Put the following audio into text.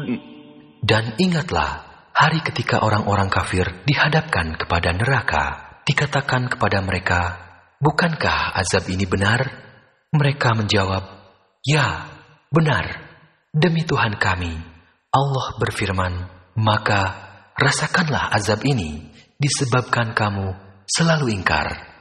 Dan ingatlah hari ketika orang-orang kafir dihadapkan kepada neraka, dikatakan kepada mereka, bukankah azab ini benar? Mereka menjawab, ya, benar, demi Tuhan kami. Allah berfirman, maka rasakanlah azab ini disebabkan kamu selalu ingkar.